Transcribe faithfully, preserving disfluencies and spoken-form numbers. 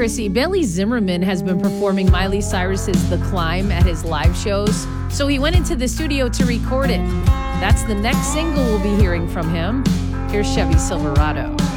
Chrissy, Bailey Zimmerman has been performing Miley Cyrus's The Climb at his live shows, so he went into the studio to record it. That's the next single we'll be hearing from him. Here's Chevy Silverado.